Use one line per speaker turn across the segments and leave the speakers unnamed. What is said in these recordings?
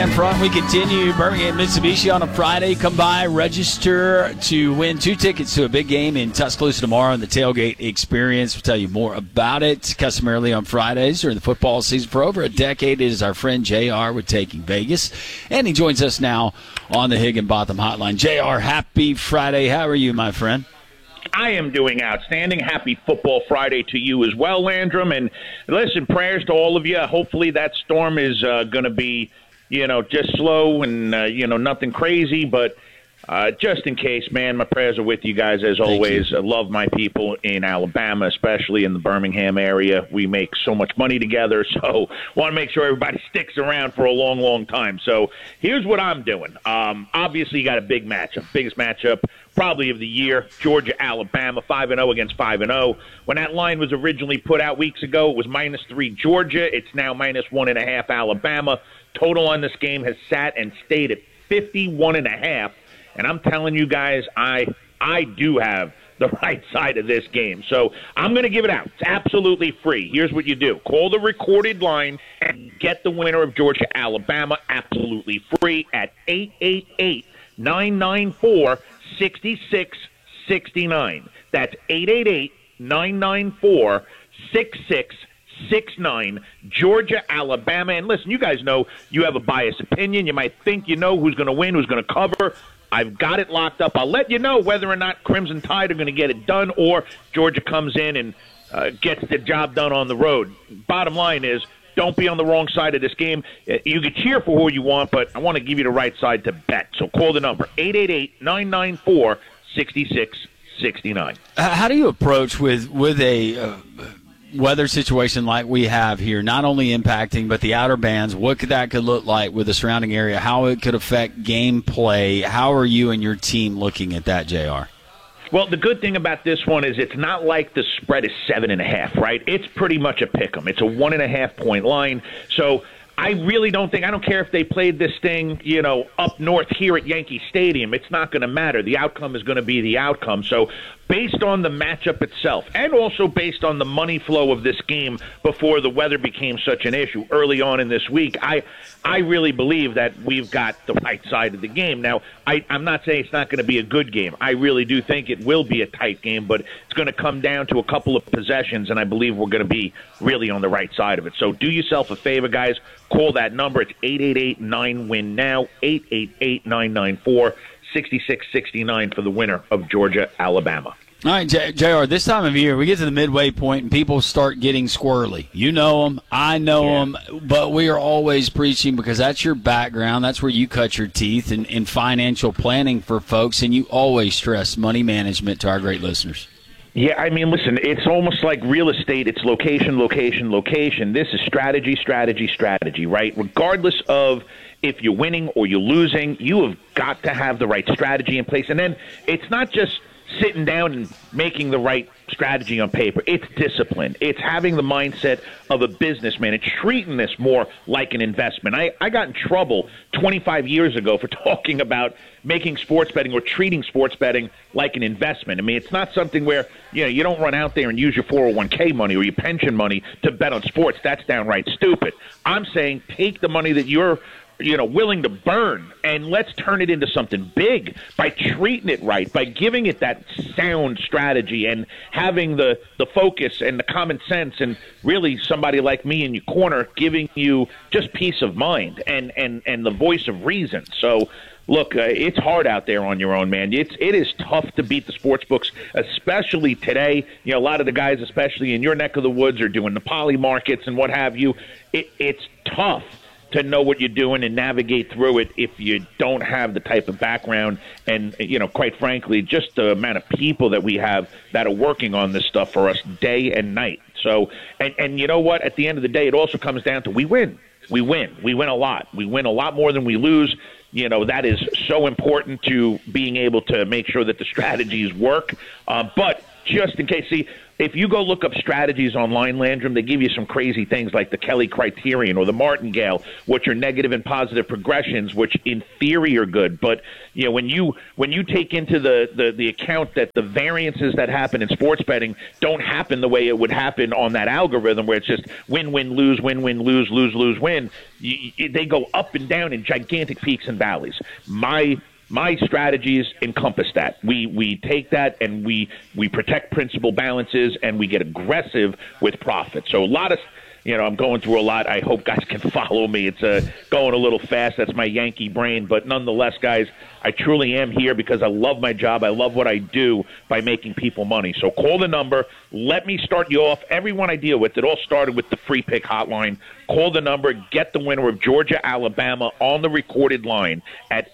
fan front. We continue Birmingham Mitsubishi on a Friday. Come by, register to win 2 tickets to a big game in Tuscaloosa tomorrow in the Tailgate Experience. We'll tell you more about it. Customarily on Fridays during the football season for over a decade. It is our friend JR with Taking Vegas. And he joins us now on the Higginbotham Hotline. JR, happy Friday. How are you, my friend?
I am doing outstanding. Happy Football Friday to you as well, Landrum. And listen, prayers to all of you. Hopefully that storm is going to be, just slow and, nothing crazy. But just in case, man, my prayers are with you guys as always. I love my people in Alabama, especially in the Birmingham area. We make so much money together, so want to make sure everybody sticks around for a long, long time. So here's what I'm doing. Obviously, you got a big matchup, biggest matchup probably of the year, Georgia-Alabama, 5-0 against 5-0. When that line was originally put out weeks ago, it was -3 Georgia. It's now -1.5 Alabama. Total on this game has sat and stayed at 51.5. And I'm telling you guys, I do have the right side of this game. So I'm going to give it out. It's absolutely free. Here's what you do. Call the recorded line and get the winner of Georgia-Alabama absolutely free at 888-994-6669. That's 888-994-6669, Georgia, Alabama. And listen, you guys know you have a biased opinion. You might think you know who's going to win, who's going to cover. I've got it locked up. I'll let you know whether or not Crimson Tide are going to get it done or Georgia comes in and gets the job done on the road. Bottom line is, don't be on the wrong side of this game. You can cheer for who you want, but I want to give you the right side to bet. So call the number, 888-994-6669.
How do you approach with a weather situation like we have here, not only impacting but the outer bands, what that could look like with the surrounding area, how it could affect gameplay? How are you and your team looking at that, JR?
Well, the good thing about this one is it's not like the spread is 7.5, right? It's pretty much a pick 'em. It's a 1.5-point line. So I really don't care if they played this thing, up north here at Yankee Stadium. It's not going to matter. The outcome is going to be the outcome. So based on the matchup itself and also based on the money flow of this game before the weather became such an issue early on in this week, I really believe that we've got the right side of the game. Now, I'm not saying it's not going to be a good game. I really do think it will be a tight game, but it's going to come down to a couple of possessions, and I believe we're going to be really on the right side of it. So do yourself a favor, guys. Call that number. It's 888-9-WIN-NOW, 888-994-6669 for the winner of Georgia-Alabama.
All right, JR, this time of year, we get to the midway point and people start getting squirrely. You know them, I know them, but we are always preaching because that's your background. That's where you cut your teeth in financial planning for folks, and you always stress money management to our great listeners.
Yeah, I mean, listen, it's almost like real estate. It's location, location, location. This is strategy, strategy, strategy, right? Regardless of if you're winning or you're losing, you have got to have the right strategy in place. And then it's not just sitting down and making the right strategy on paper. It's discipline. It's having the mindset of a businessman. It's treating this more like an investment. I got in trouble 25 years ago for talking about making sports betting or treating sports betting like an investment. I mean, it's not something where, you don't run out there and use your 401k money or your pension money to bet on sports. That's downright stupid. I'm saying take the money that you're willing to burn, and let's turn it into something big by treating it right, by giving it that sound strategy and having the focus and the common sense and really somebody like me in your corner giving you just peace of mind and the voice of reason. So, look, it's hard out there on your own, man. It is tough to beat the sports books, especially today. A lot of the guys, especially in your neck of the woods, are doing the poly markets and what have you. It's tough to know what you're doing and navigate through it if you don't have the type of background and, quite frankly, just the amount of people that we have that are working on this stuff for us day and night. So, and you know what? At the end of the day, it also comes down to we win. We win. We win a lot. We win a lot more than we lose. That is so important to being able to make sure that the strategies work. But just in case. See, if you go look up strategies online, Landrum, they give you some crazy things like the Kelly criterion or the martingale, which are negative and positive progressions, which in theory are good. But when you take into the account that the variances that happen in sports betting don't happen the way it would happen on that algorithm, where it's just win, lose, lose, lose, win. They go up and down in gigantic peaks and valleys. My strategies encompass that. We take that and we protect principal balances and we get aggressive with profit. So a lot of, I'm going through a lot. I hope guys can follow me. It's going a little fast. That's my Yankee brain. But nonetheless, guys, I truly am here because I love my job. I love what I do by making people money. So call the number. Let me start you off. Everyone I deal with, it all started with the free pick hotline. Call the number. Get the winner of Georgia, Alabama on the recorded line at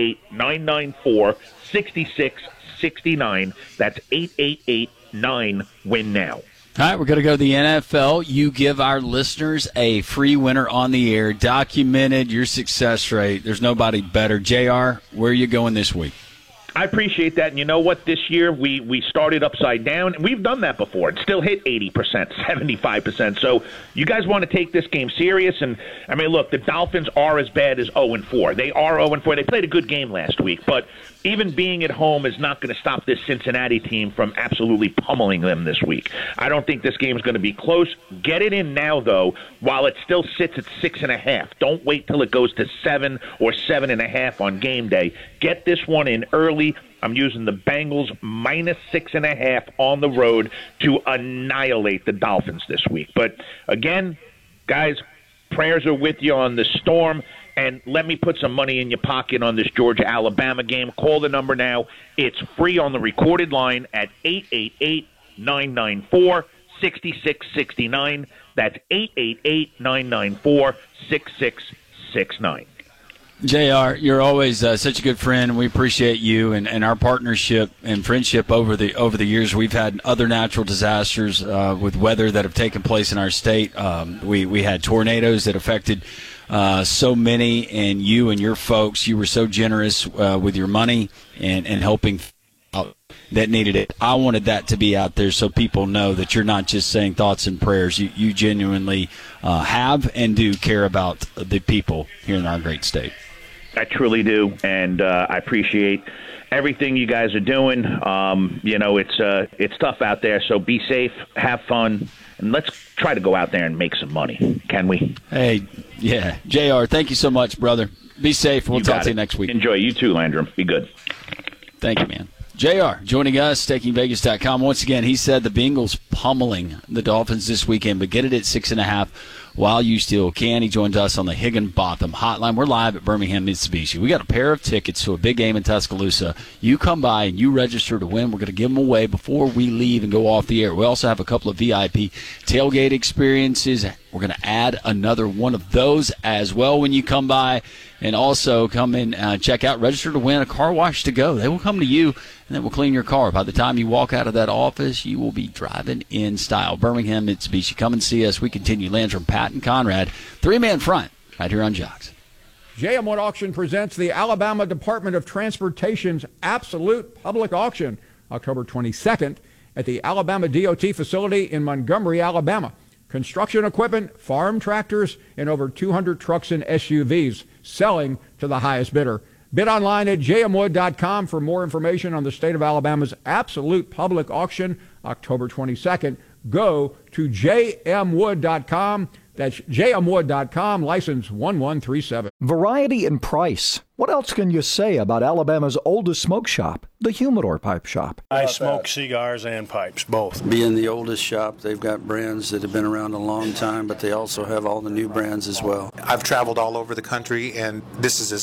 888-994-6669. That's 888-9-WIN-NOW.
All right, we're going to go to the NFL. You give our listeners a free winner on the air, documented your success rate. There's nobody better. JR, where are you going this week?
I appreciate that. And you know what? This year we started upside down. We've done that before and still hit 80%, 75%. So you guys want to take this game serious. And, I mean, look, the Dolphins are as bad as 0-4. They are 0-4. They played a good game last week. But even being at home is not going to stop this Cincinnati team from absolutely pummeling them this week. I don't think this game is going to be close. Get it in now, though, while it still sits at 6.5. Don't wait till it goes to 7 or 7.5 on game day. Get this one in early. I'm using the Bengals minus 6.5 on the road to annihilate the Dolphins this week. But again, guys, prayers are with you on the storm. And let me put some money in your pocket on this Georgia-Alabama game. Call the number now. It's free on the recorded line at 888-994-6669. That's 888-994-6669.
JR, you're always such a good friend. We appreciate you and our partnership and friendship over the years. We've had other natural disasters with weather that have taken place in our state. We had tornadoes that affected so many, and you and your folks, you were so generous with your money and helping out that needed it. I wanted that to be out there so people know that you're not just saying thoughts and prayers. You genuinely have and do care about the people here in our great state.
I truly do, and I appreciate everything you guys are doing. It's tough out there, so be safe, have fun, and let's try to go out there and make some money. Can we?
Hey, yeah. JR, thank you so much, brother. Be safe. We'll talk to you next week.
Enjoy. You too, Landrum. Be good.
Thank you, man. JR joining us, StakingVegas.com. Once again, he said the Bengals pummeling the Dolphins this weekend, but get it at 6.5 while you still can. He joins us on the Higginbotham Hotline. We're live at Birmingham Mitsubishi. We got a pair of tickets to a big game in Tuscaloosa. You come by and you register to win. We're going to give them away before we leave and go off the air. We also have a couple of VIP tailgate experiences. We're going to add another one of those as well when you come by. And also come in, check out, register to win a car wash to go. They will come to you, and then we'll clean your car. By the time you walk out of that office, you will be driving in style. Birmingham Mitsubishi. Come and see us. We continue. Landrum, Pat, and Conrad. Three-man front right here on Jocks.
JM Wood Auction presents the Alabama Department of Transportation's Absolute Public Auction, October 22nd at the Alabama DOT facility in Montgomery, Alabama. Construction equipment, farm tractors, and over 200 trucks and SUVs selling to the highest bidder. Bid online at jmwood.com for more information on the state of Alabama's Absolute Public Auction, October 22nd. Go to jmwood.com. That's jmwood.com, license 1137.
Variety and price. What else can you say about Alabama's oldest smoke shop, the Humidor Pipe Shop?
I smoke cigars and pipes, both.
Being the oldest shop, they've got brands that have been around a long time, but they also have all the new brands as well.
I've traveled all over the country, and this is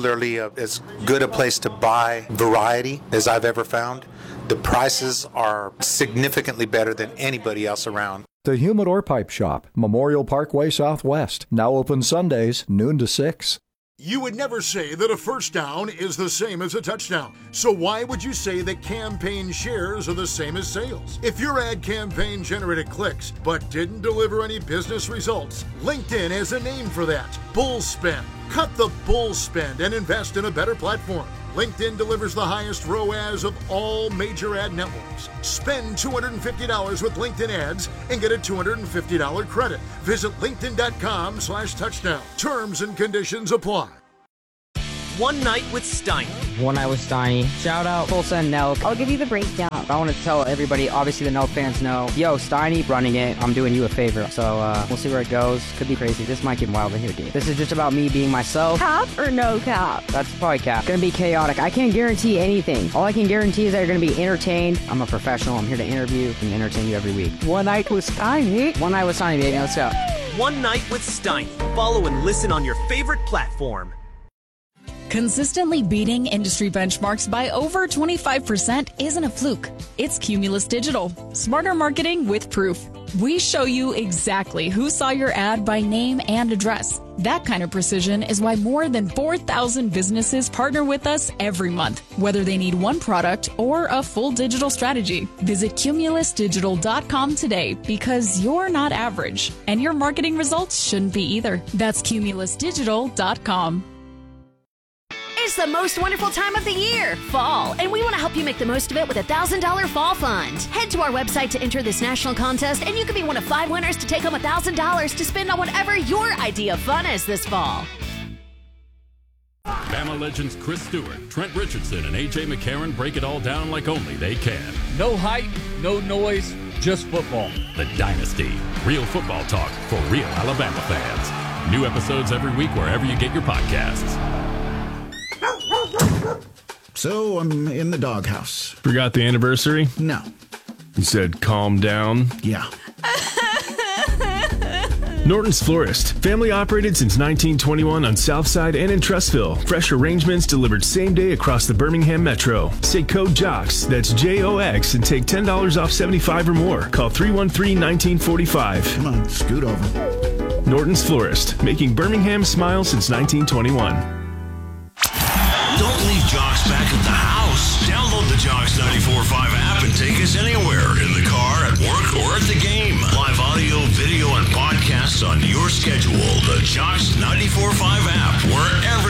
as good a place to buy variety as I've ever found. The prices are significantly better than anybody else around.
The Humidor Pipe Shop, Memorial Parkway Southwest. Now open Sundays, noon to 6.
You would never say that a first down is the same as a touchdown. So why would you say that campaign shares are the same as sales? If your ad campaign generated clicks but didn't deliver any business results, LinkedIn has a name for that: bull spend. Cut the bull spend and invest in a better platform. LinkedIn delivers the highest ROAS of all major ad networks. Spend $250 with LinkedIn ads and get a $250 credit. Visit linkedin.com/touchdown. Terms and conditions apply.
One Night with Steiny.
One Night with Steiny. Shout out Full Send Nelk.
I'll give you the breakdown.
I want to tell everybody, obviously the Nelk fans know, yo, Steiny running it. I'm doing you a favor. So we'll see where it goes. Could be crazy. This might get wild in here, dude. This is just about me being myself.
Cap or no cap?
That's probably cap. Gonna be chaotic. I can't guarantee anything. All I can guarantee is that you're gonna be entertained. I'm a professional. I'm here to interview and entertain you every week.
One Night with Steiny.
One Night with Steiny, baby. Let's go.
One Night with Steiny. Follow and listen on your favorite platform.
Consistently beating industry benchmarks by over 25% isn't a fluke. It's Cumulus Digital. Smarter marketing with proof. We show you exactly who saw your ad by name and address. That kind of precision is why more than 4,000 businesses partner with us every month, whether they need one product or a full digital strategy. Visit cumulusdigital.com today because you're not average, and your marketing results shouldn't be either. That's cumulusdigital.com.
It's the most wonderful time of the year, fall, and we want to help you make the most of it with a $1,000 fall fund. Head to our website to enter this national contest, and you could be one of 5 winners to take home $1,000 to spend on whatever your idea of fun is this fall.
Bama legends Chris Stewart, Trent Richardson, and A.J. McCarron break it all down like only they can.
No hype, no noise, just football.
The Dynasty. Real football talk for real Alabama fans. New episodes every week wherever you get your podcasts.
So I'm in the doghouse.
Forgot the anniversary?
No.
You said calm down?
Yeah.
Norton's Florist. Family operated since 1921 on Southside and in Trussville. Fresh arrangements delivered same day across the Birmingham Metro. Say code JOX, that's JOX, and take $10 off 75 or more. Call 313-1945.
Come on, scoot over.
Norton's Florist, making Birmingham smile since 1921.
Don't leave JOX back at the house. Download the JOX 94.5 app and take us anywhere. In the car, at work, or at the game. Live audio, video, and podcasts on your schedule. The JOX 94.5 app, wherever